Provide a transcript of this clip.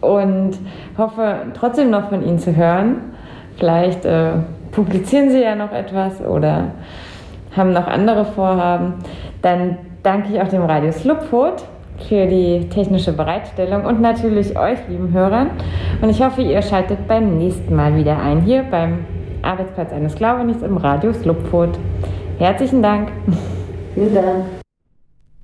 und hoffe trotzdem noch von Ihnen zu hören. Vielleicht publizieren Sie ja noch etwas oder haben noch andere Vorhaben. Dann danke ich auch dem Radio Slupfoot für die technische Bereitstellung und natürlich euch, lieben Hörern. Und ich hoffe, ihr schaltet beim nächsten Mal wieder ein, hier beim Arbeitsplatz eines Glaubenichts im Radio Slupfoot. Herzlichen Dank. Vielen Dank.